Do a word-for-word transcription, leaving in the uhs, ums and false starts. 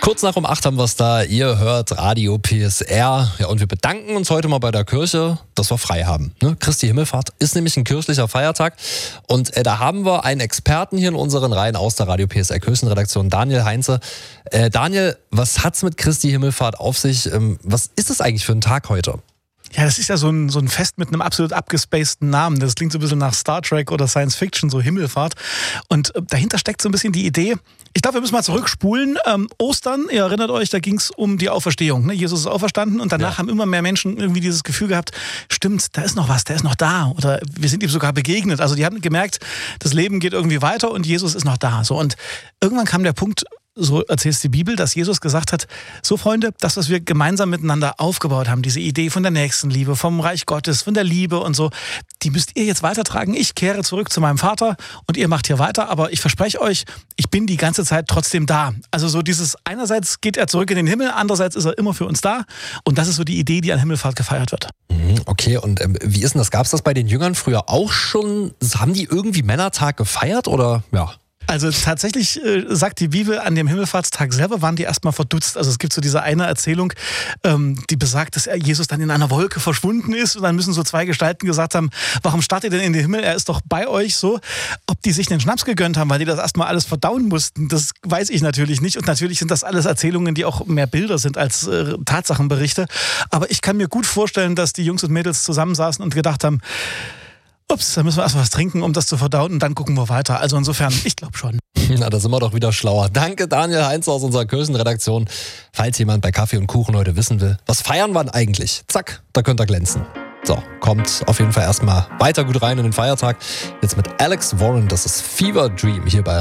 Kurz nach um acht haben wir es da. Ihr hört Radio P S R. Ja, und wir bedanken uns heute mal bei der Kirche, dass wir frei haben. Ne? Christi Himmelfahrt ist nämlich ein kirchlicher Feiertag. Und äh, da haben wir einen Experten hier in unseren Reihen aus der Radio P S R Kirchenredaktion, Daniel Heinze. Äh, Daniel, was hat's mit Christi Himmelfahrt auf sich? Ähm, was ist es eigentlich für ein Tag heute? Ja, das ist ja so ein, so ein Fest mit einem absolut abgespaceden Namen. Das klingt so ein bisschen nach Star Trek oder Science Fiction, so Himmelfahrt. Und äh, dahinter steckt so ein bisschen die Idee, ich glaube, wir müssen mal zurückspulen. Ähm, Ostern, ihr erinnert euch, da ging es um die Auferstehung. Ne? Jesus ist auferstanden und danach ja. haben immer mehr Menschen irgendwie dieses Gefühl gehabt, stimmt, da ist noch was, der ist noch da. Oder wir sind ihm sogar begegnet. Also die hatten gemerkt, das Leben geht irgendwie weiter und Jesus ist noch da. So, und irgendwann kam der Punkt, so erzählt die Bibel, dass Jesus gesagt hat, so Freunde, das, was wir gemeinsam miteinander aufgebaut haben, diese Idee von der Nächstenliebe, vom Reich Gottes, von der Liebe und so, die müsst ihr jetzt weitertragen. Ich kehre zurück zu meinem Vater und ihr macht hier weiter, aber ich verspreche euch, ich bin die ganze Zeit trotzdem da. Also so dieses, einerseits geht er zurück in den Himmel, andererseits ist er immer für uns da und das ist so die Idee, die an Himmelfahrt gefeiert wird. Okay, und ähm, wie ist denn das? Gab es das bei den Jüngern früher auch schon? Haben die irgendwie Männertag gefeiert oder ja? Also tatsächlich äh, sagt die Bibel, an dem Himmelfahrtstag selber waren die erstmal verdutzt. Also es gibt so diese eine Erzählung, ähm, die besagt, dass er Jesus dann in einer Wolke verschwunden ist und dann müssen so zwei Gestalten gesagt haben, warum starrt ihr denn in den Himmel? Er ist doch bei euch so. Ob die sich einen Schnaps gegönnt haben, weil die das erstmal alles verdauen mussten, das weiß ich natürlich nicht. Und natürlich sind das alles Erzählungen, die auch mehr Bilder sind als äh, Tatsachenberichte. Aber ich kann mir gut vorstellen, dass die Jungs und Mädels zusammensaßen und gedacht haben, ups, da müssen wir erst was trinken, um das zu verdauen und dann gucken wir weiter. Also insofern, ich glaube schon. Na, da sind wir doch wieder schlauer. Danke Daniel Heinze aus unserer Kirchenredaktion. Falls jemand bei Kaffee und Kuchen heute wissen will, was feiern wir denn eigentlich? Zack, da könnt ihr glänzen. So, kommt auf jeden Fall erstmal weiter gut rein in den Feiertag. Jetzt mit Alex Warren, das ist Fever Dream hier bei